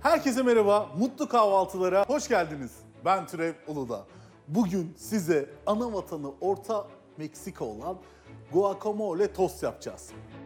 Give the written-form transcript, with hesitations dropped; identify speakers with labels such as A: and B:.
A: Herkese merhaba, mutlu kahvaltılara hoş geldiniz. Ben Türev Uludağ. Bugün size ana vatanı Orta Meksika olan guacamole tost yapacağız.